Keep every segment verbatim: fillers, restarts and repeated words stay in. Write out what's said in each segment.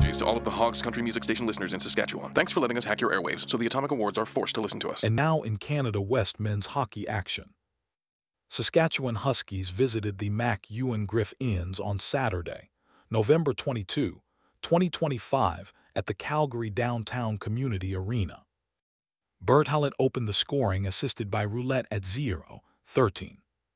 apologies to all of the Hogs Country Music Station listeners in Saskatchewan. Thanks for letting us hack your airwaves so the Atomic Awards are forced to listen to us. And now in Canada West men's hockey action. Saskatchewan Huskies visited the Mac Ewan Griff Inns on Saturday, November twenty-second, twenty twenty-five, at the Calgary Downtown Community Arena. Bert Hallett opened the scoring, assisted by Roulette at zero thirteen.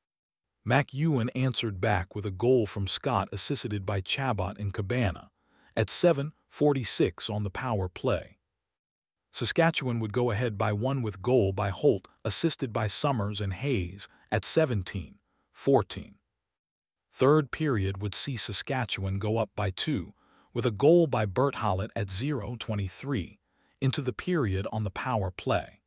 Mac Ewan answered back with a goal from Scott, assisted by Chabot and Cabana, at seven forty-six on the power play. Saskatchewan would go ahead by one with goal by Holt, assisted by Summers and Hayes, at seventeen fourteen. Third period would see Saskatchewan go up by two, with a goal by Bert Hallett at zero twenty-three, into the period on the power play.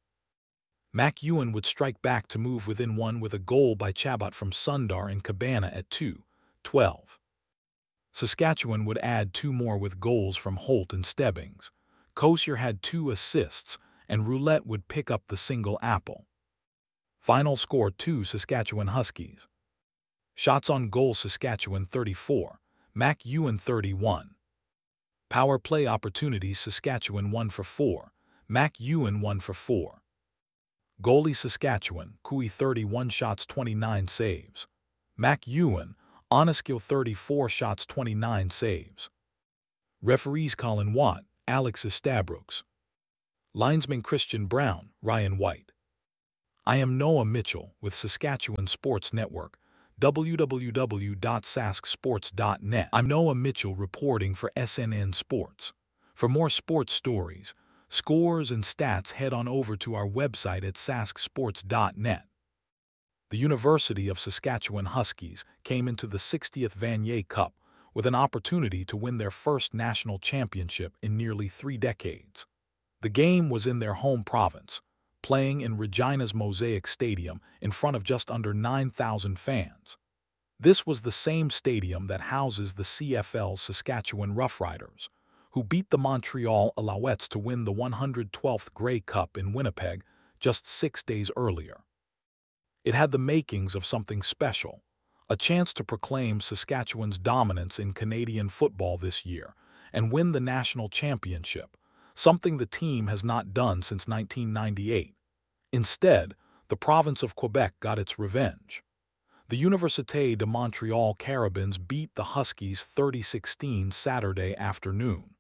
Mac Ewan would strike back to move within one with a goal by Chabot from Sundar and Cabana at two twelve. Saskatchewan would add two more with goals from Holt and Stebbings. Kosier had two assists, and Roulette would pick up the single apple. Final score two Saskatchewan Huskies. Shots on goal Saskatchewan thirty-four, Mac Ewan thirty-one. Power play opportunities Saskatchewan one for four, Mac Ewan one for four. Goalie Saskatchewan, Cooey thirty-one shots twenty-nine saves. Mac Ewan, Oneskill thirty-four shots twenty-nine saves. Referees Colin Watt, Alex Estabrooks. Linesman Christian Brown, Ryan White. I am Noah Mitchell with Saskatchewan Sports Network, w w w dot sask sports dot net. I'm Noah Mitchell reporting for S N N Sports. For more sports stories, scores, and stats, head on over to our website at sask sports dot net. The University of Saskatchewan Huskies came into the sixtieth Vanier Cup with an opportunity to win their first national championship in nearly three decades. The game was in their home province, playing in Regina's Mosaic Stadium in front of just under nine thousand fans. This was the same stadium that houses the C F L's Saskatchewan Roughriders, who beat the Montreal Alouettes to win the one hundred twelfth Grey Cup in Winnipeg just six days earlier. It had the makings of something special, a chance to proclaim Saskatchewan's dominance in Canadian football this year and win the national championship, something the team has not done since nineteen ninety-eight. Instead, the province of Quebec got its revenge. The Université de Montréal Carabins beat the Huskies thirty sixteen Saturday afternoon.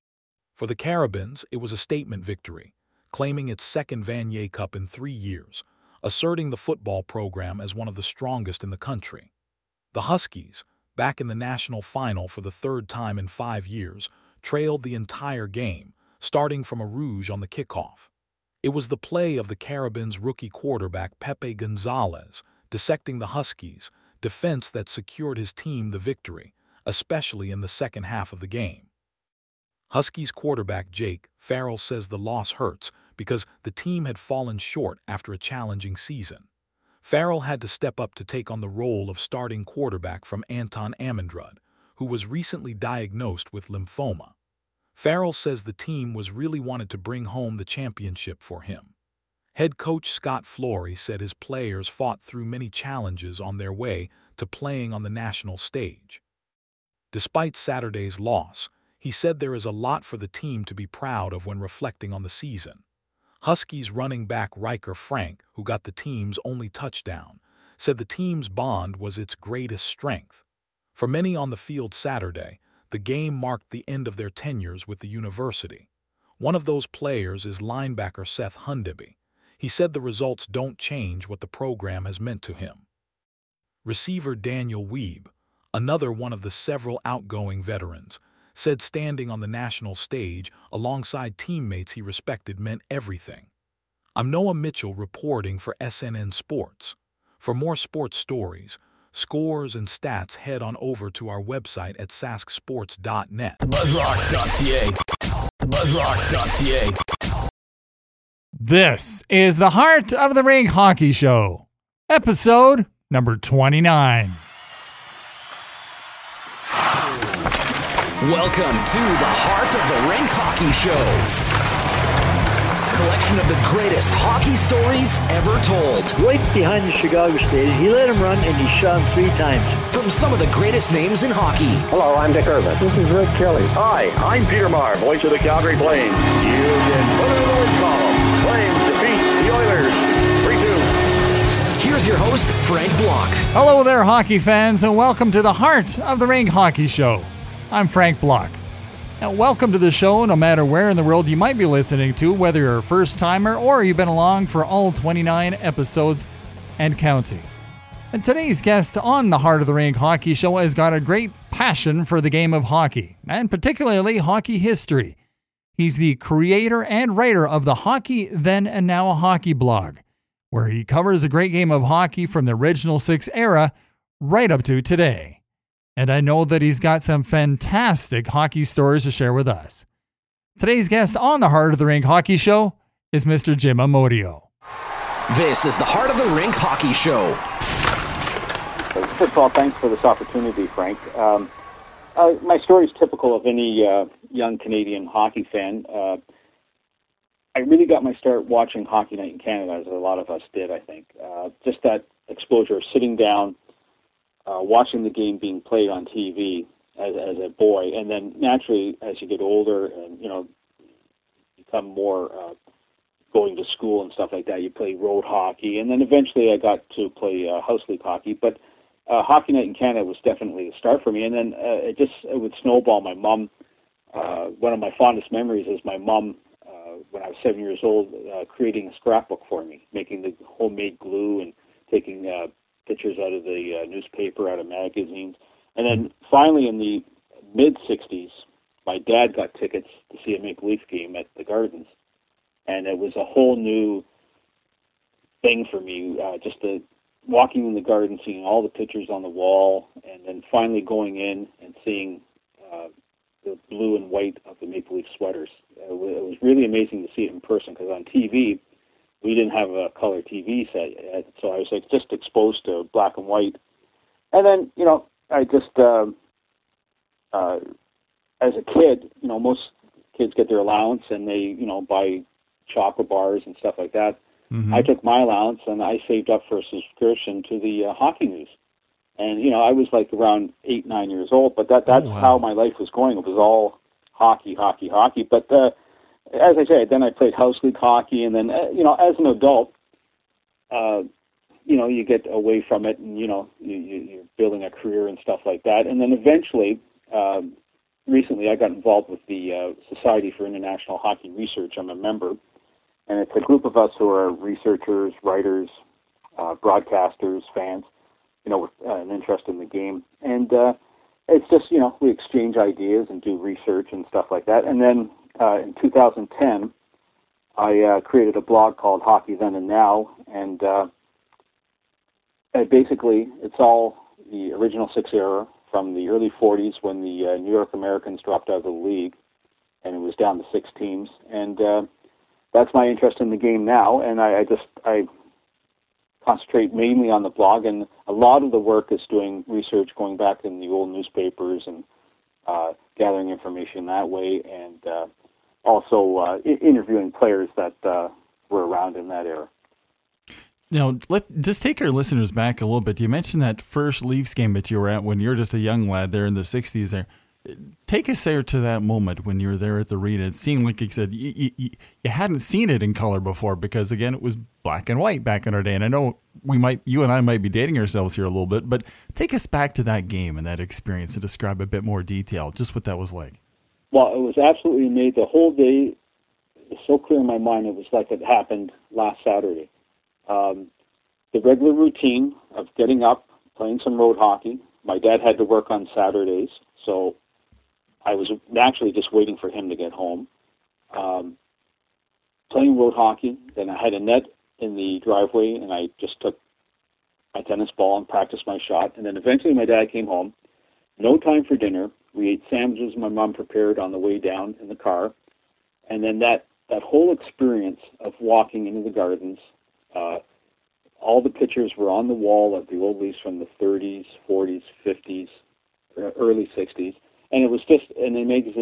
For the Carabins, it was a statement victory, claiming its second Vanier Cup in three years, asserting the football program as one of the strongest in the country. The Huskies, back in the national final for the third time in five years, trailed the entire game, starting from a rouge on the kickoff. It was the play of the Carabins' rookie quarterback Pepe Gonzalez, dissecting the Huskies' defense that secured his team the victory, especially in the second half of the game. Huskies quarterback Jake Farrell says the loss hurts because the team had fallen short after a challenging season. Farrell had to step up to take on the role of starting quarterback from Anton Amundrud, who was recently diagnosed with lymphoma. Farrell says the team was really wanted to bring home the championship for him. Head coach Scott Flory said his players fought through many challenges on their way to playing on the national stage. Despite Saturday's loss, he said there is a lot for the team to be proud of when reflecting on the season. Huskies running back Riker Frank, who got the team's only touchdown, said the team's bond was its greatest strength. For many on the field Saturday, the game marked the end of their tenures with the university. One of those players is linebacker Seth Hundeby. He said the results don't change what the program has meant to him. Receiver Daniel Weeb, another one of the several outgoing veterans, said standing on the national stage alongside teammates he respected meant everything. I'm Noah Mitchell reporting for S N N Sports. For more sports stories, scores, and stats, head on over to our website at sask sports dot net. buzzrocks dot c a buzzrocks dot c a This is the Heart of the Rink Hockey Show, episode number twenty-nine. Welcome to the Heart of the Rink Hockey Show. collection of the greatest hockey stories ever told. Right behind the Chicago Stadium. He let him run and he shot him three times. From some of the greatest names in hockey. Hello, I'm Dick Irvin. This is Rick Kelly. Hi, I'm Peter Maher, voice of the Calgary Flames. You can put it in the win column. Flames defeat the Oilers three two. Here's your host, Frank Block. Hello there, hockey fans, and welcome to the Heart of the Rink Hockey Show. I'm Frank Block. Now, welcome to the show, no matter where in the world you might be listening to, whether you're a first-timer or you've been along for all twenty-nine episodes and counting. And today's guest on the Heart of the Rink Hockey Show has got a great passion for the game of hockey, and particularly hockey history. He's the creator and writer of the Hockey Then and Now Hockey blog, where he covers a great game of hockey from the original six era right up to today. And I know that he's got some fantastic hockey stories to share with us. Today's guest on the Heart of the Rink Hockey Show is Mister Jim Amodio. This is the Heart of the Rink Hockey Show. First of all, thanks for this opportunity, Frank. Um, uh, my story is typical of any uh, young Canadian hockey fan. Uh, I really got my start watching Hockey Night in Canada, as a lot of us did, I think. Uh, just that exposure of sitting down, uh, watching the game being played on T V as, as a boy, and then naturally, as you get older and, you know, become more uh, going to school and stuff like that, you play road hockey, and then eventually I got to play uh, house league hockey, but uh, Hockey Night in Canada was definitely a start for me, and then uh, it just it would snowball. My mom, uh, one of my fondest memories is my mom, uh, when I was seven years old, uh, creating a scrapbook for me, making the homemade glue and taking uh, pictures out of the uh, newspaper, out of magazines, and then finally in the mid-sixties, my dad got tickets to see a Maple Leaf game at the Gardens. And it was a whole new thing for me, uh, just the, walking in the garden, seeing all the pictures on the wall, and then finally going in and seeing uh, the blue and white of the Maple Leaf sweaters. Uh, it was really amazing to see it in person, because on T V, we didn't have a color T V set yet, so I was like just exposed to black and white. And then, you know, I just, uh, uh, as a kid, you know, most kids get their allowance and they, you know, buy chocolate bars and stuff like that. Mm-hmm. I took my allowance and I saved up for a subscription to the uh, Hockey News. And, you know, I was like around eight, nine years old, but that that's oh, wow. how my life was going. It was all hockey, hockey, hockey. But uh, as I said, then I played house league hockey. And then, uh, you know, as an adult, uh, you know, you get away from it and, you know, you, you, you're building a career and stuff like that. And then eventually, um, recently I got involved with the uh, Society for International Hockey Research. I'm a member. And it's a group of us who are researchers, writers, uh, broadcasters, fans, you know, with uh, an interest in the game. And uh, it's just, you know, we exchange ideas and do research and stuff like that. And then uh, in two thousand ten, I uh, created a blog called Hockey Then and Now. And uh, uh, basically, it's all the original six era from the early forties when the uh, New York Americans dropped out of the league. And it was down to six teams. And uh, that's my interest in the game now, and I, I just I concentrate mainly on the blog, and a lot of the work is doing research, going back in the old newspapers and uh, gathering information that way, and uh, also uh, I- interviewing players that uh, were around in that era. Now, let's just take our listeners back a little bit. You mentioned that first Leafs game that you were at when you were just a young lad there in the sixties there. Take us there to that moment when you were there at the arena. It seemed like you said you, you, you hadn't seen it in color before because, again, it was black and white back in our day. And I know we might, you and I might be dating ourselves here a little bit, but take us back to that game and that experience and describe a bit more detail, just what that was like. Well, it was absolutely amazing. The whole day was so clear in my mind. It was like it happened last Saturday. Um, the regular routine of getting up, playing some road hockey. My dad had to work on Saturdays, so I was naturally just waiting for him to get home. Um, playing road hockey, then I had a net in the driveway, and I just took my tennis ball and practiced my shot. And then eventually my dad came home. No time for dinner. We ate sandwiches my mom prepared on the way down in the car. And then that, that whole experience of walking into the Gardens, uh, all the pictures were on the wall of the old Leafs from the thirties, forties, fifties, early sixties. And it was just an amazing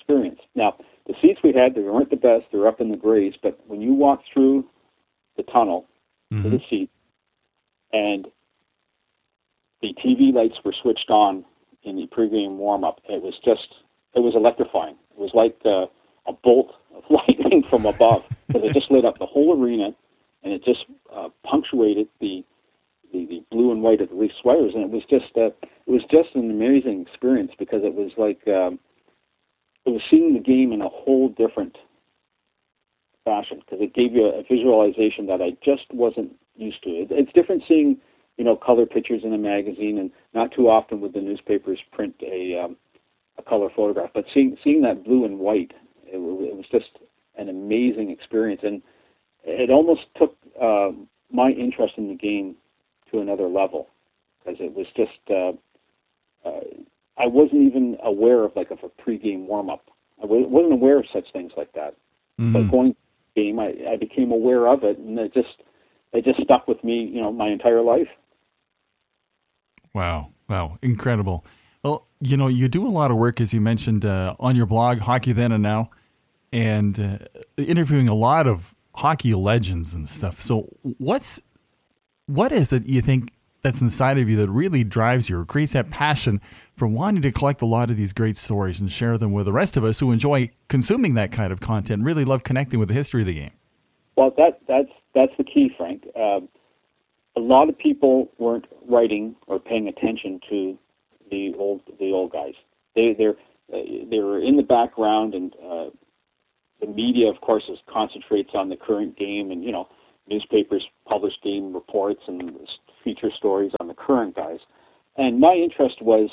experience. Now, the seats we had, they weren't the best. They were up in the grays, but when you walked through the tunnel mm-hmm. to the seat, and the T V lights were switched on in the pregame warm-up, it was just, it was electrifying. It was like uh, a bolt of lightning from above, because it just lit up the whole arena, and it just uh, punctuated the, the the blue and white of the Leafs sweaters, and it was just uh, it was just an amazing experience, because it was like um, it was seeing the game in a whole different fashion, because it gave you a, a visualization that I just wasn't used to. It, it's different seeing, you know, color pictures in a magazine, and not too often would the newspapers print a um, a color photograph, but seeing seeing that blue and white, it, it was just an amazing experience, and it almost took uh, my interest in the game to another level, because it was just uh, uh, I wasn't even aware of like of a pregame warm up. I w- wasn't aware of such things like that. Mm-hmm. But going to the game, I, I became aware of it, and it just it just stuck with me, you know, my entire life. Wow, wow, incredible. Well, you know, you do a lot of work, as you mentioned, uh, on your blog, Hockey Then and Now, and uh, interviewing a lot of hockey legends and stuff. So what's what is it you think that's inside of you that really drives you or creates that passion for wanting to collect a lot of these great stories and share them with the rest of us who enjoy consuming that kind of content, really love connecting with the history of the game? Well, that that's that's the key, Frank. Um, a lot of people weren't writing or paying attention to the old the old guys. They they're uh, they were in the background, and uh, the media, of course, is, concentrates on the current game, and you know, newspapers publish game reports and feature stories on the current guys. And my interest was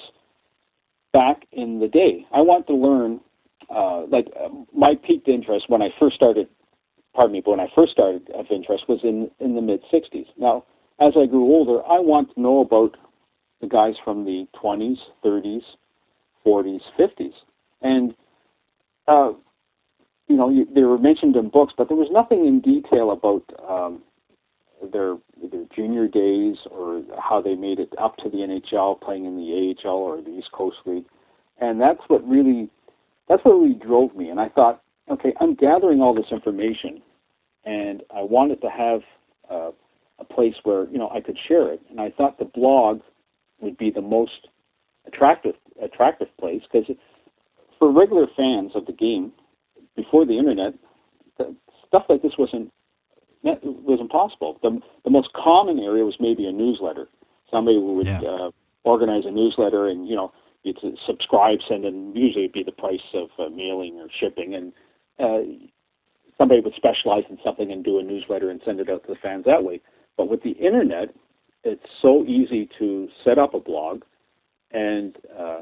back in the day. I want to learn, uh, like uh, my peaked interest when I first started. Pardon me, but when I first started of interest was in in the mid sixties. Now, as I grew older, I want to know about the guys from the twenties, thirties, forties, fifties, and uh, you know, you, they were mentioned in books, but there was nothing in detail about um, their their junior days or how they made it up to the N H L, playing in the A H L or the East Coast League, and that's what really that's what really drove me. And I thought, okay, I'm gathering all this information, and I wanted to have uh, a place where, you know, I could share it. And I thought the blog would be the most attractive attractive place, because for regular fans of the game, before the internet, stuff like this wasn't wasn't possible. The the most common area was maybe a newsletter. Somebody would yeah. uh, organize a newsletter, and you know, you'd subscribe, send in. Usually, it'd be the price of uh, mailing or shipping, and uh, somebody would specialize in something and do a newsletter and send it out to the fans that way. But with the internet, it's so easy to set up a blog, and uh,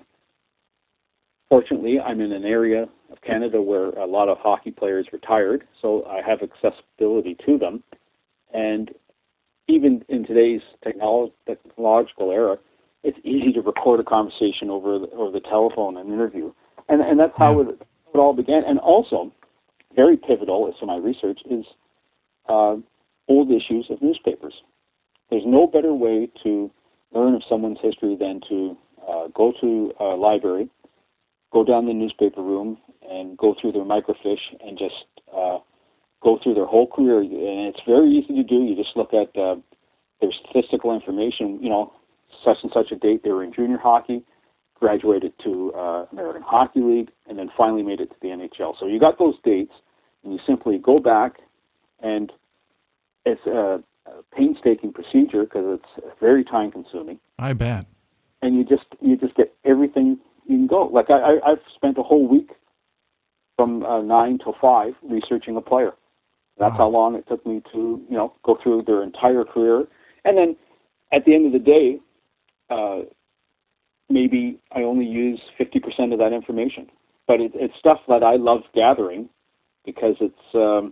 fortunately, I'm in an area of Canada where a lot of hockey players retired, so I have accessibility to them. And even in today's technolo- technological era, it's easy to record a conversation over the, over the telephone, an interview. And and that's how yeah. it, it all began. And also, very pivotal as to my research is uh, old issues of newspapers. There's no better way to learn of someone's history than to uh, go to a library, go down the newspaper room, and go through their microfiche and just uh, go through their whole career. And it's very easy to do. You just look at uh, their statistical information. You know, such and such a date they were in junior hockey, graduated to uh, American Hockey League, and then finally made it to the N H L. So you got those dates, and you simply go back, and it's a, a painstaking procedure because it's very time-consuming. I bet. And you just you just get everything you can go. Like I, I I've spent a whole week from uh, nine till five researching a player. That's wow. how long it took me to you know go through their entire career, and then at the end of the day, uh, maybe I only use fifty percent of that information. But it, it's stuff that I love gathering because it's. Um,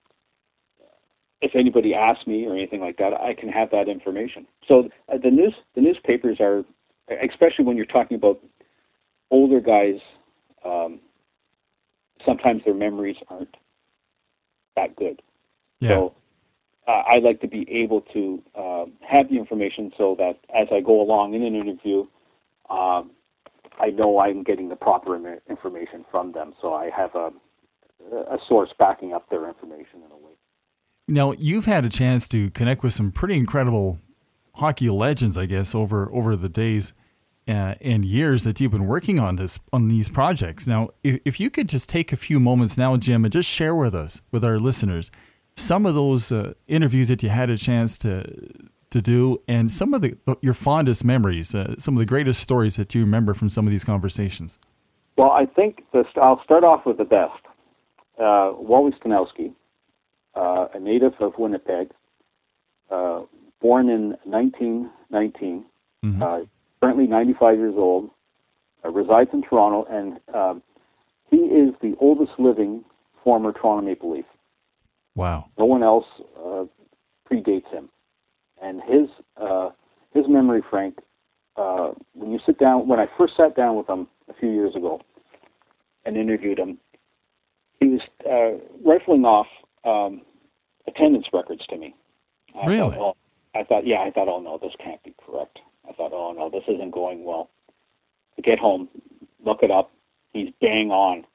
if anybody asks me or anything like that, I can have that information. So uh, the news, the newspapers are, especially when you're talking about older guys, um, sometimes their memories aren't that good. Yeah. So uh, I like to be able to uh, have the information so that as I go along in an interview, um, I know I'm getting the proper im- information from them, so I have a a source backing up their information in a way. Now, you've had a chance to connect with some pretty incredible hockey legends, I guess, over over the days uh, and years that you've been working on this on these projects. Now, if, if you could just take a few moments now, Jim, and just share with us, with our listeners, some of those uh, interviews that you had a chance to to do, and some of the your fondest memories, uh, some of the greatest stories that you remember from some of these conversations. Well, I think this, I'll start off with the best. Uh, Wally Stanowski, uh, a native of Winnipeg, uh, born in nineteen nineteen, mm-hmm. uh, currently ninety-five years old, uh, resides in Toronto, and um, he is the oldest living former Toronto Maple Leaf. Wow. No one else uh, predates him. And his uh, his memory, Frank, uh, when you sit down, when I first sat down with him a few years ago and interviewed him, he was uh, rifling off um, attendance records to me. I really? Thought, oh, I thought, yeah, I thought, oh no, this can't be correct. I thought, oh no, this isn't going well. To get home, look it up. He's bang on.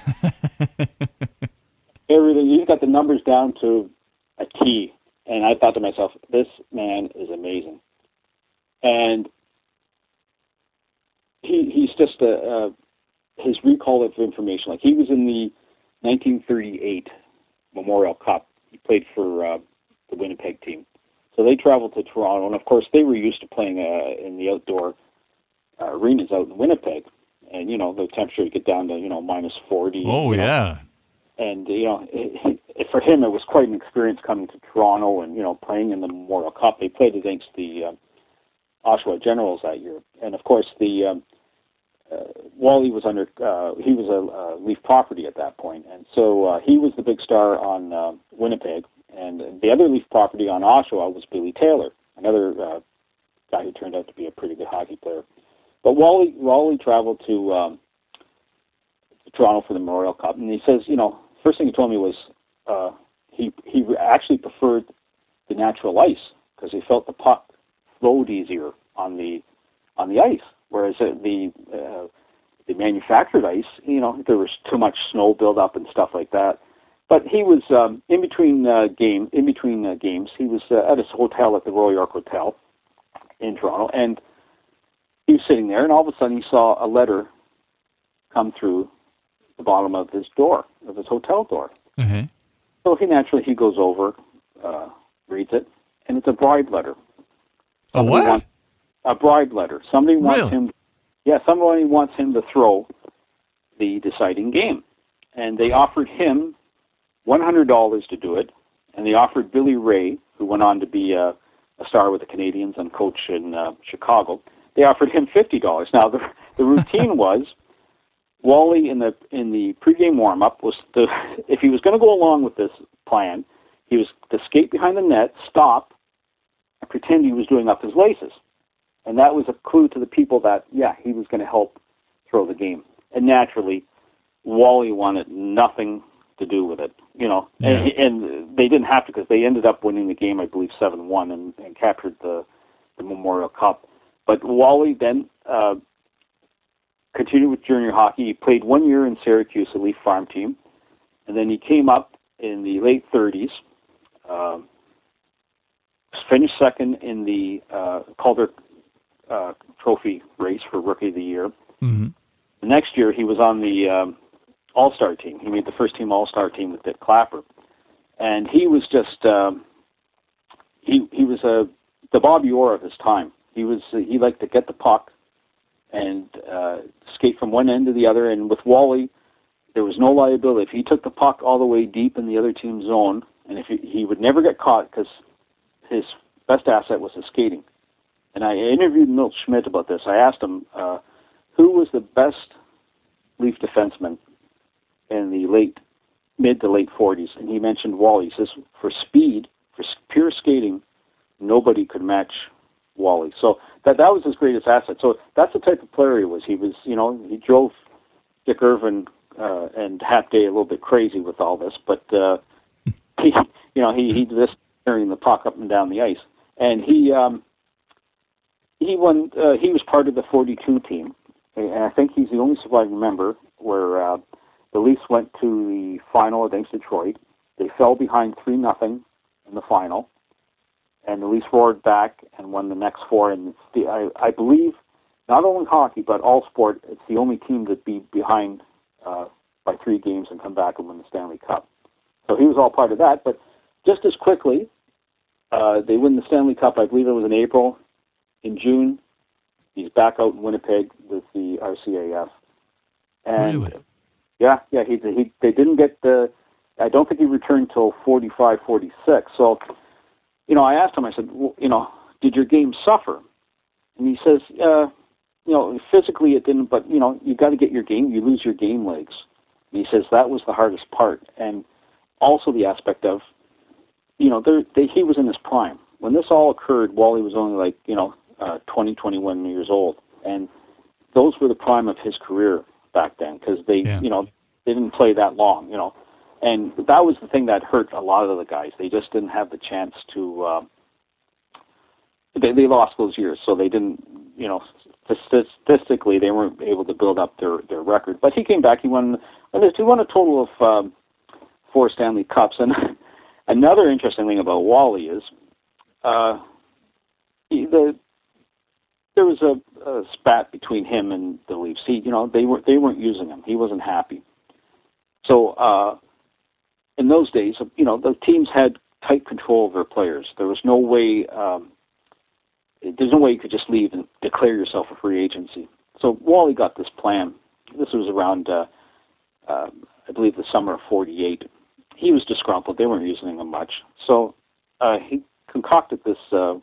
Everything. He's got the numbers down to a T. And I thought to myself, this man is amazing. And he he's just a, a his recall of information. Like, he was in the nineteen thirty-eight Memorial Cup. He played for uh, the Winnipeg team. So they traveled to Toronto, and of course they were used to playing uh, in the outdoor uh, arenas out in Winnipeg. And, you know, the temperature would get down to, you know, minus forty. Oh, and, yeah. Know, and, you know, it, it, for him it was quite an experience coming to Toronto and, you know, playing in the Memorial Cup. They played against the uh, Oshawa Generals that year. And, of course, the um, uh, Wally was under, uh, he was a, a Leaf property at that point. And so uh, he was the big star on uh, Winnipeg. And the other Leaf property on Oshawa was Billy Taylor, another uh, guy who turned out to be a pretty good hockey player. But Wally, Wally traveled to, um, to Toronto for the Memorial Cup, and he says, you know, first thing he told me was uh, he he actually preferred the natural ice because he felt the puck flowed easier on the on the ice, whereas uh, the uh, the manufactured ice, you know, there was too much snow buildup and stuff like that. But he was um, in between uh, game, in between uh, games. He was uh, at his hotel at the Royal York Hotel in Toronto, and he was sitting there, and all of a sudden he saw a letter come through the bottom of his door, of his hotel door. Mm-hmm. So he naturally he goes over, uh, reads it, and it's a bribe letter. A Somebody what? Wants, a bribe letter. Somebody wants Really? him. Yeah, somebody wants him to throw the deciding game, and they offered him one hundred dollars to do it, and they offered Billy Ray, who went on to be a, a star with the Canadiens and coach in uh, Chicago. They offered him fifty dollars. Now the the routine was Wally in the in the pregame warm up was to, if he was going to go along with this plan, he was to skate behind the net, stop, and pretend he was doing up his laces, and that was a clue to the people that yeah he was going to help throw the game. And naturally, Wally wanted nothing to do with it, you know, Yeah. and, and they didn't have to because they ended up winning the game, I believe seven one, and, and captured the the Memorial Cup. But Wally then uh, continued with junior hockey. He played one year in Syracuse, a Leaf farm team, and then he came up in the late thirties, uh, finished second in the uh, Calder uh, Trophy race for Rookie of the Year. Mm-hmm. The next year, he was on the um, All-Star team. He made the first-team All-Star team with Dick Clapper, and he was just um, he he was a the Bobby Orr of his time. He was he liked to get the puck and uh, skate from one end to the other. And with Wally, there was no liability. If he took the puck all the way deep in the other team's zone, and if he, he would never get caught because his best asset was his skating. And I interviewed Milt Schmidt about this. I asked him uh, who was the best Leaf defenseman in the late mid to late forties, and he mentioned Wally. He says for speed, for pure skating, nobody could match Wally. So that that was his greatest asset. So that's the type of player he was. He was, you know, he drove Dick Irvin uh, and Hap Day a little bit crazy with all this, but uh, he, you know, he he just carrying the puck up and down the ice, and he um, he won. Uh, he was part of the forty-two team, and I think he's the only surviving member, where uh, the Leafs went to the final against Detroit. They fell behind three nothing in the final, and the Leafs roared back and won the next four. And it's the, I, I believe, not only hockey, but all sport, it's the only team that be behind uh, by three games and come back and win the Stanley Cup. So he was all part of that. But just as quickly, uh, they win the Stanley Cup, I believe it was in April. In June, he's back out in Winnipeg with the R C A F. And really? Yeah, yeah, he, he they didn't get the, I don't think he returned till forty-five, forty-six. So, you know, I asked him, I said, well, you know, did your game suffer? And he says, uh, you know, physically it didn't, but, you know, you got to get your game, you lose your game legs. And he says that was the hardest part. And also the aspect of, you know, there, they, he was in his prime. When this all occurred, Wally was only like, you know, uh, twenty, twenty-one years old. And those were the prime of his career back then, because they, yeah. you know, they didn't play that long, you know. And that was the thing that hurt a lot of the guys. They just didn't have the chance to, uh, they, they lost those years, so they didn't, you know, statistically, they weren't able to build up their, their record. But he came back, he won, he won a total of um, four Stanley Cups. And another interesting thing about Wally is, uh, he, the, there was a, a spat between him and the Leafs. He, you know, they, were, they weren't using him. He wasn't happy. So, uh, in those days, you know, the teams had tight control of their players. There was no way, um, there's no way you could just leave and declare yourself a free agency. So Wally got this plan. This was around, uh, uh, I believe, the summer of forty-eight. He was disgruntled. They weren't using him much. So uh, he concocted this uh,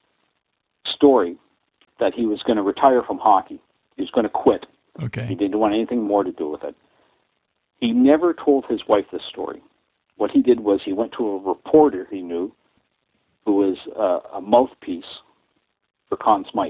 story that he was going to retire from hockey. He was going to quit. Okay. He didn't want anything more to do with it. He never told his wife this story. What he did was he went to a reporter he knew who was uh, a mouthpiece for Conn Smythe.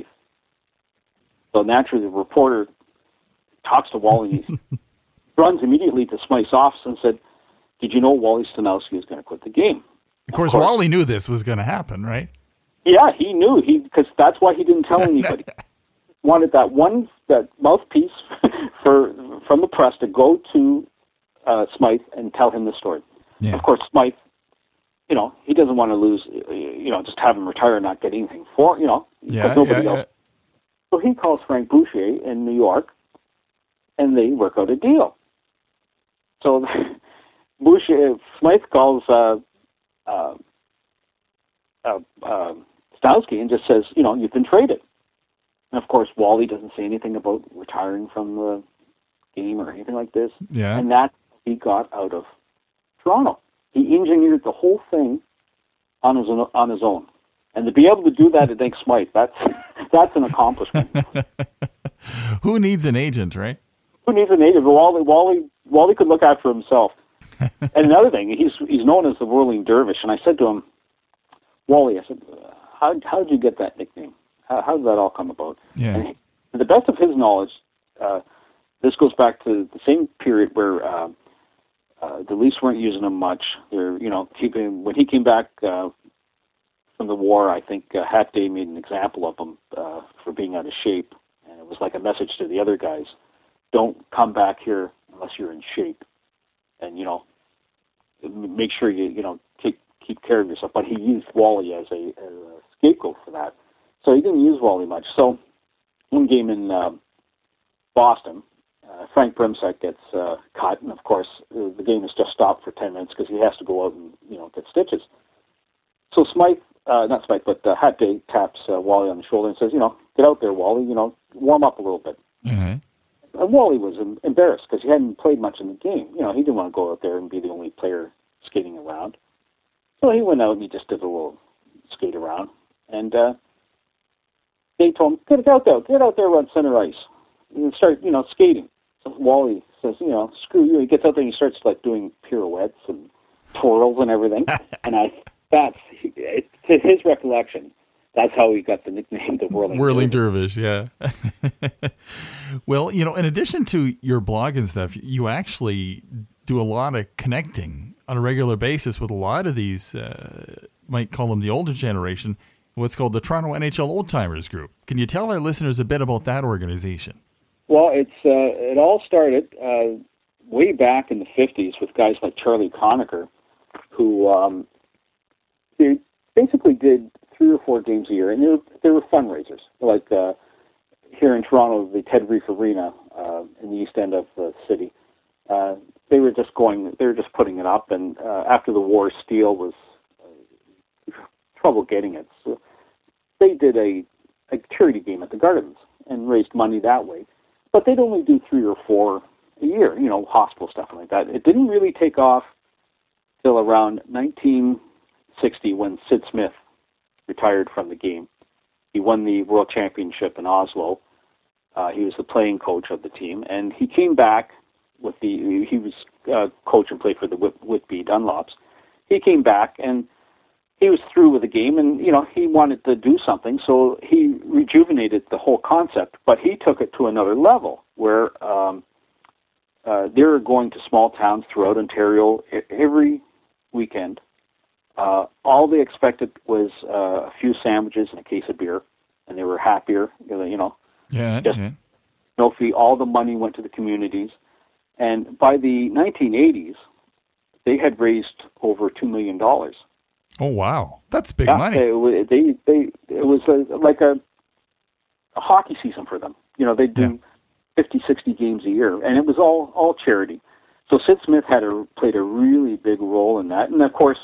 So naturally the reporter talks to Wally. He runs immediately to Smythe's office and said, did you know Wally Stanowski is going to quit the game? Of course, of course Wally knew this was going to happen, right? Yeah, he knew. He because that's why he didn't tell anybody. Wanted that one that mouthpiece for from the press to go to uh, Smythe and tell him the story. Yeah. Of course, Smythe, you know, he doesn't want to lose, you know, just have him retire and not get anything for, you know, yeah, nobody yeah, else. yeah. So he calls Frank Boucher in New York, and they work out a deal. So Boucher, Smythe calls uh, uh, uh, uh, Stanowski and just says, you know, you've been traded. And of course, Wally doesn't say anything about retiring from the game or anything like this. Yeah. And that he got out of Toronto. He engineered the whole thing on his own, on his own. And to be able to do that against Smythe, that's that's an accomplishment. Who needs an agent, right? Who needs an agent? Wally Wally Wally could look after himself. And another thing, he's he's known as the Whirling Dervish. And I said to him, Wally, I said, how how did you get that nickname? How, how did that all come about? Yeah. And he, to the best of his knowledge, uh, this goes back to the same period where uh, uh, the Leafs weren't using him much. They're, you know, keeping when he came back uh, from the war. I think uh, Hat Day made an example of him uh, for being out of shape, and it was like a message to the other guys: don't come back here unless you're in shape, and you know, make sure you you know take keep care of yourself. But he used Wally as a, as a scapegoat for that. So he didn't use Wally much. So one game in uh, Boston, uh, Frank Brimsek gets uh, cut, and of course uh, the game is just stopped for ten minutes because he has to go out and you know get stitches. So Smythe, uh, not Smythe, but uh, Hat Day taps uh, Wally on the shoulder and says, you know, get out there, Wally, you know, warm up a little bit. Mm-hmm. And Wally was em- embarrassed because he hadn't played much in the game. You know, he didn't want to go out there and be the only player skating around. So he went out and he just did a little skate around, and uh, they told him, get out there, get out there on center ice, and start, you know, skating. So Wally says, you know, screw you. He gets out there and he starts like doing pirouettes and twirls and everything. And I, that's it, to his recollection, that's how he got the nickname, the Whirling, Whirling Dervish. Dervish. Yeah. Well, you know, in addition to your blog and stuff, you actually do a lot of connecting on a regular basis with a lot of these, uh, might call them the older generation, what's called the Toronto N H L Old Timers Group. Can you tell our listeners a bit about that organization? Well, it's uh, it all started uh, way back in the fifties with guys like Charlie Conacher, who um, they basically did three or four games a year, and they were, they were fundraisers. Like uh, here in Toronto, the Ted Reef Arena uh, in the east end of the city. Uh, they were just going, they were just putting it up, and uh, after the war, steel was uh, trouble getting it. So they did a, a charity game at the Gardens and raised money that way. But they'd only do three or four a year, you know, hospital stuff like that. It didn't really take off till around nineteen sixty when Sid Smith retired from the game. He won the World Championship in Oslo. Uh, he was the playing coach of the team, and he came back with the, he was uh, coach and played for the Whit- Whitby Dunlops. He came back, and he was through with the game, and, you know, he wanted to do something, so he rejuvenated the whole concept, but he took it to another level, where um, uh, they were going to small towns throughout Ontario every weekend. Uh, all they expected was uh, a few sandwiches and a case of beer, and they were happier, you know. Yeah, just yeah. no fee. All the money went to the communities. And by the nineteen eighties, they had raised over two million dollars. Oh, wow. That's big yeah, money. They, they, they, it was a, like a, a hockey season for them. You know, they do Yeah. fifty, sixty games a year, and it was all, all charity. So Sid Smith had a, played a really big role in that. And, of course,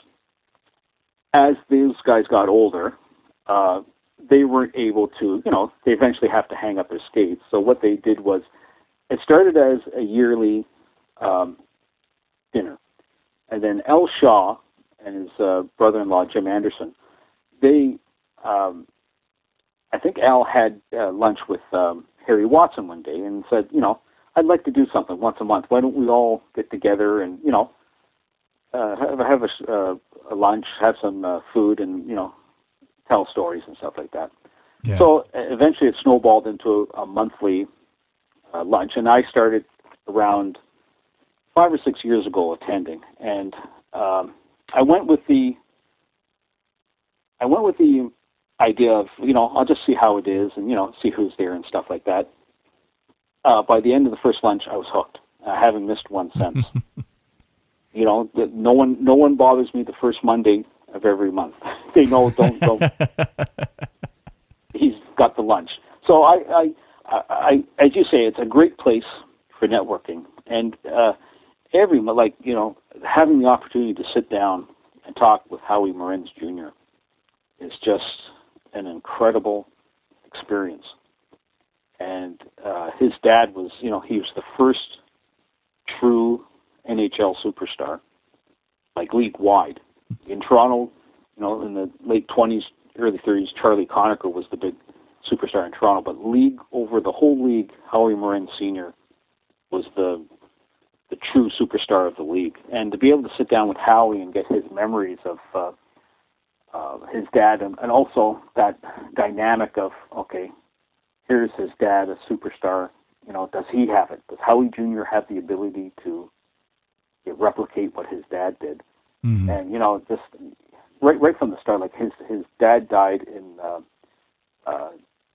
as those guys got older, uh, they weren't able to, you know, they eventually have to hang up their skates. So what they did was, it started as a yearly um, dinner. And then Al Shaw and his uh, brother-in-law, Jim Anderson, they, um, I think Al had uh, lunch with um, Harry Watson one day and said, you know, I'd like to do something once a month. Why don't we all get together and, you know, uh, have, have a, uh, a lunch, have some uh, food, and, you know, tell stories and stuff like that. Yeah. So eventually it snowballed into a, a monthly uh, lunch, and I started around five or six years ago attending, and um, I went with the I went with the idea of, you know, I'll just see how it is, and, you know, see who's there and stuff like that. Uh, by the end of the first lunch, I was hooked. I haven't missed one since. You know, the, no one no one bothers me the first Monday of every month. They know, don't don't. He's got the lunch. So I, I, I, as you say, it's a great place for networking, and uh, every like you know, having the opportunity to sit down and talk with Howie Morenz Junior is just an incredible experience. And uh, his dad was, you know, he was the first true N H L superstar, like league-wide. In Toronto, you know, in the late twenties, early thirties, Charlie Conacher was the big superstar in Toronto, but league, over the whole league, Howie Morenz Senior was the the true superstar of the league. And to be able to sit down with Howie and get his memories of uh, uh, his dad, and, and also that dynamic of, okay, here's his dad, a superstar, you know, does he have it? Does Howie Junior have the ability to you know, replicate what his dad did? Mm-hmm. And, you know, just right right from the start, like his his dad died in uh, uh,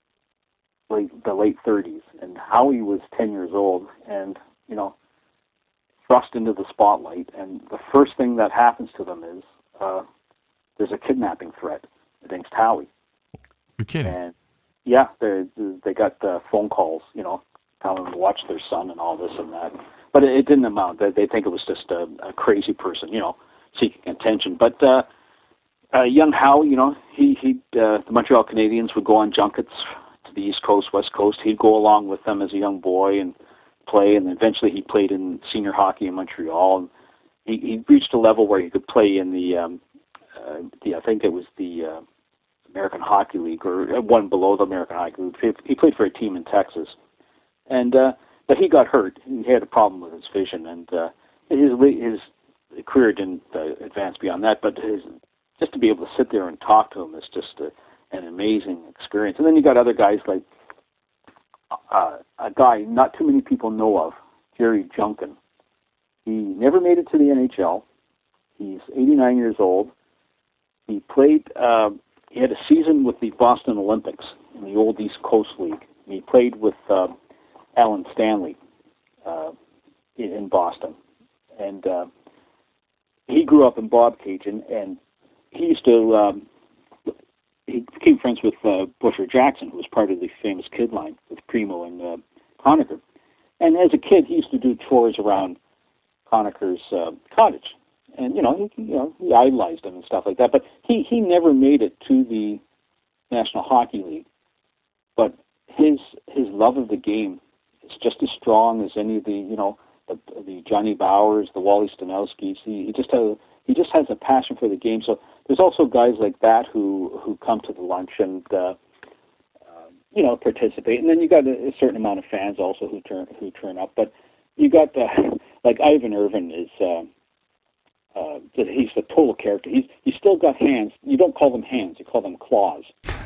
late, the late thirties, and Howie was ten years old, and, you know, thrust into the spotlight, and the first thing that happens to them is uh, there's a kidnapping threat against Howie. You're kidding. And, yeah, they they got uh, phone calls, you know, telling them to watch their son and all this and that. But it, it didn't amount. They, they think it was just a, a crazy person, you know, seeking attention. But uh, uh, young Howie, you know, he he uh, the Montreal Canadiens would go on junkets to the East Coast, West Coast. He'd go along with them as a young boy and play, and eventually he played in senior hockey in Montreal. And he, he reached a level where he could play in the, um, uh, the I think it was the uh, American Hockey League, or one below the American Hockey League. He played for a team in Texas, and uh, but he got hurt. He had a problem with his vision, and uh, his his career didn't uh, advance beyond that. But his, just to be able to sit there and talk to him is just a, an amazing experience. And then you got other guys like uh, a guy not too many people know of, Jerry Junkin. He never made it to the N H L. He's eighty-nine years old. He played. Uh, He had a season with the Boston Olympics in the old East Coast League. And he played with uh, Alan Stanley uh, in, in Boston. And uh, he grew up in Bobcaygeon, and he used to, um, he became friends with uh, Busher Jackson, who was part of the famous Kid line with Primo and uh, Conacher. And as a kid, he used to do chores around Conacher's uh, cottage. And, you know, he, you know, he idolized him and stuff like that. But he, he never made it to the National Hockey League. But his his love of the game is just as strong as any of the, you know, the, the Johnny Bowers, the Wally Stanowskis. He, he just has he just has a passion for the game. So there's also guys like that who, who come to the lunch and uh, uh, you know, participate. And then you got a, a certain amount of fans also who turn who turn up. But you got uh, like Ivan Irvin is. Uh, Uh, he's a total character. He's he's still got hands. You don't call them hands. You call them claws.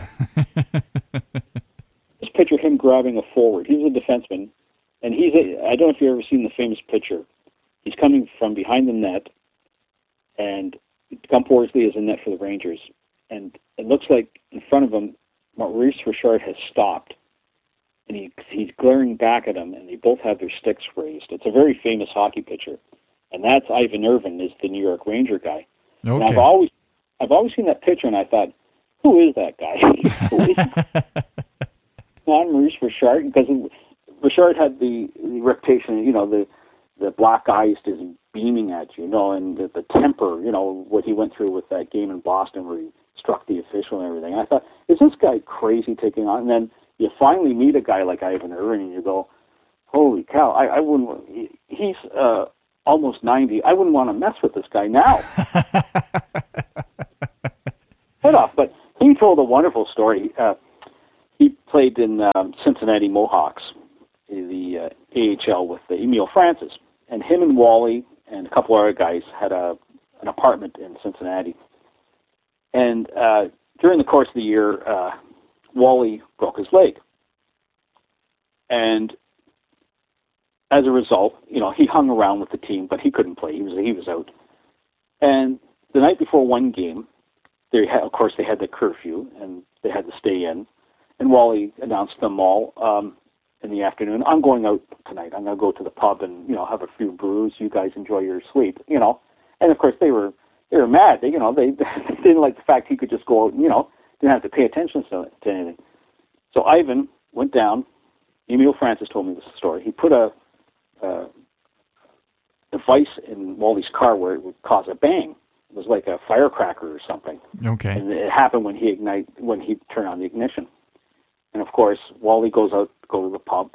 Just picture him grabbing a forward. He's a defenseman, and he's a, I don't know if you've ever seen the famous picture. He's coming from behind the net, and Gump Worsley is in net for the Rangers, and it looks like in front of him, Maurice Richard has stopped, and he he's glaring back at him, and they both have their sticks raised. It's a very famous hockey picture. And that's Ivan Irvin, is the New York Ranger guy. Okay. And I've always, I've always seen that picture, and I thought, who is that guy? Who is not Maurice Richard, because Richard had the, the reputation, you know, the the black eyes just beaming at you, you know, and the, the temper, you know, what he went through with that game in Boston where he struck the official and everything. And I thought, is this guy crazy taking on? And then you finally meet a guy like Ivan Irvin, and you go, holy cow! I, I wouldn't. He, he's. Uh, almost ninety, I wouldn't want to mess with this guy now. Head off. But he told a wonderful story. Uh, he played in um, Cincinnati Mohawks, the uh, A H L with uh, Emile Francis. And him and Wally and a couple other guys had a an apartment in Cincinnati. And uh, during the course of the year, uh, Wally broke his leg. And as a result, you know, he hung around with the team, but he couldn't play. He was he was out. And the night before one game, they had, of course, they had the curfew, and they had to stay in. And Wally announced to them all um, in the afternoon, I'm going out tonight. I'm going to go to the pub and, you know, have a few brews. You guys enjoy your sleep, you know. And, of course, they were they were mad. They, you know, they, they didn't like the fact he could just go out and, you know, didn't have to pay attention to, to anything. So Ivan went down. Emile Francis told me this story. He put a Uh, device in Wally's car where it would cause a bang. It was like a firecracker or something. Okay. And it happened when he ignite when he turned on the ignition. And of course, Wally goes out, go to the pump,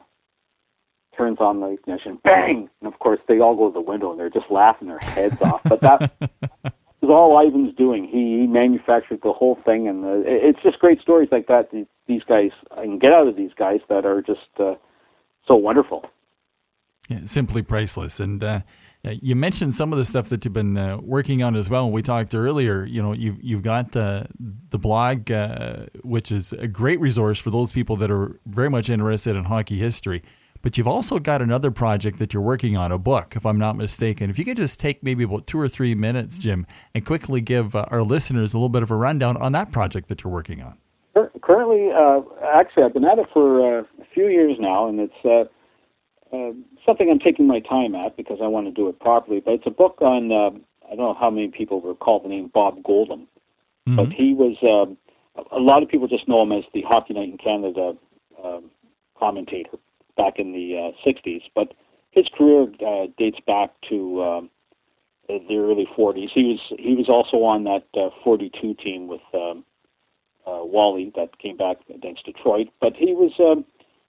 turns on the ignition, bang! And of course, they all go to the window and they're just laughing their heads off. But that was all Ivan's doing. He manufactured the whole thing, and uh, it's just great stories like that. These guys, I can get out of these guys that are just uh, so wonderful. Yeah, simply priceless. And uh, you mentioned some of the stuff that you've been uh, working on as well. We talked earlier, you know, you've, you've got the, the blog, uh, which is a great resource for those people that are very much interested in hockey history. But you've also got another project that you're working on, a book, if I'm not mistaken. If you could just take maybe about two or three minutes, Jim, and quickly give uh, our listeners a little bit of a rundown on that project that you're working on. Currently, uh, actually, I've been at it for uh, a few years now, and it's... Uh, Uh, something I'm taking my time at because I want to do it properly. But it's a book on, uh, I don't know how many people recall the name Bob Goldham, mm-hmm. but he was, uh, a lot of people just know him as the Hockey Night in Canada uh, commentator back in the uh, sixties. But his career uh, dates back to uh, the early forties. He was he was also on that uh, forty-two team with um, uh, Wally that came back against Detroit. But he was... Uh,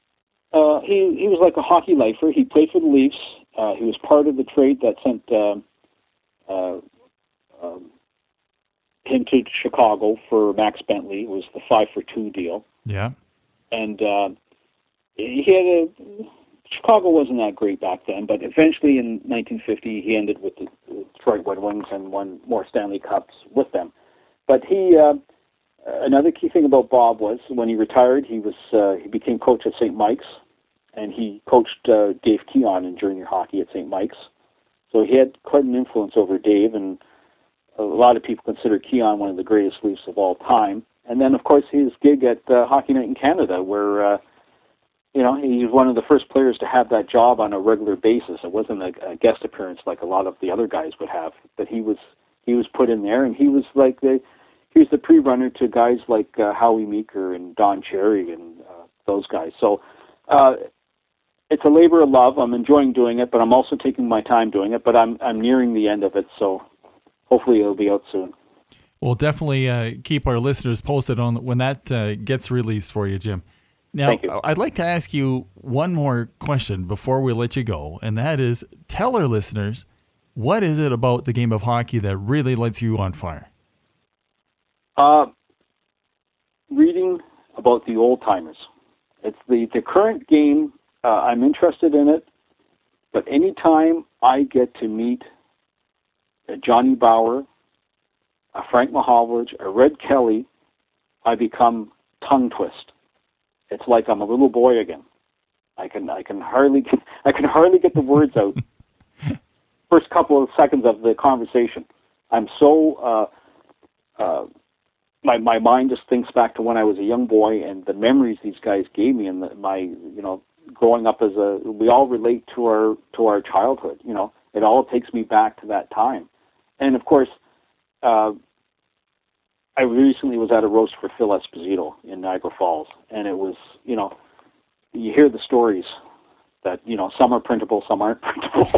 Uh, he he was like a hockey lifer. He played for the Leafs. Uh, he was part of the trade that sent uh, uh, um, him to Chicago for Max Bentley. It was the five for two deal. Yeah. And uh, he had a Chicago wasn't that great back then, but eventually in nineteen fifty he ended with the Detroit Red Wings and won more Stanley Cups with them. But he. Uh, Another key thing about Bob was when he retired, he was uh, he became coach at Saint Mike's, and he coached uh, Dave Keon in junior hockey at Saint Mike's. So he had quite an influence over Dave, and a lot of people consider Keon one of the greatest Leafs of all time. And then, of course, his gig at uh, Hockey Night in Canada, where uh, you know, he was one of the first players to have that job on a regular basis. It wasn't a, a guest appearance like a lot of the other guys would have, but he was he was put in there, and he was like the he was the pre-runner to guys like uh, Howie Meeker and Don Cherry and uh, those guys. So uh, it's a labor of love. I'm enjoying doing it, but I'm also taking my time doing it. But I'm I'm nearing the end of it, so hopefully it'll be out soon. We'll definitely uh, keep our listeners posted on when that uh, gets released for you, Jim. Now, I'd like to ask you one more question before we let you go, and that is, tell our listeners, what is it about the game of hockey that really lights you on fire? Uh, reading about the old-timers. It's the, the current game, uh, I'm interested in it, but anytime I get to meet a Johnny Bower, a Frank Mahovlich, a Red Kelly, I become tongue-twist. It's like I'm a little boy again. I can I can hardly get, I can hardly get the words out. First couple of seconds of the conversation, I'm so uh, uh, my my mind just thinks back to when I was a young boy and the memories these guys gave me, and the, my you know growing up as a we all relate to our to our childhood. You know, it all takes me back to that time, and of course. Uh, I recently was at a roast for Phil Esposito in Niagara Falls, and it was, you know, you hear the stories that, you know, some are printable, some aren't printable.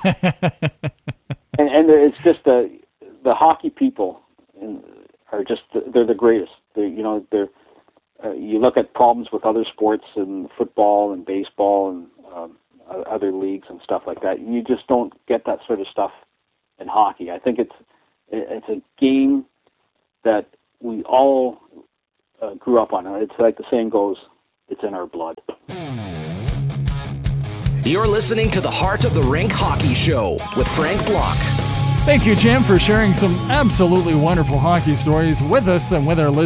and, and it's just the the hockey people are just, they're the greatest. They're, you know, they're, uh, you look at problems with other sports and football and baseball and um, other leagues and stuff like that. You just don't get that sort of stuff in hockey. I think it's it's a game that we all uh, grew up on. It's like the saying goes, it's in our blood. You're listening to the Heart of the Rink Hockey Show with Frank Block. Thank you, Jim, for sharing some absolutely wonderful hockey stories with us and with our listeners.